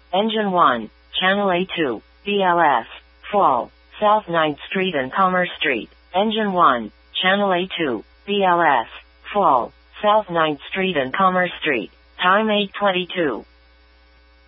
Engine 1, Channel A2, BLS, Fall, South 9th Street and Commerce Street. Engine 1, Channel A2, BLS, Fall, South 9th Street and Commerce Street. Time 8:22.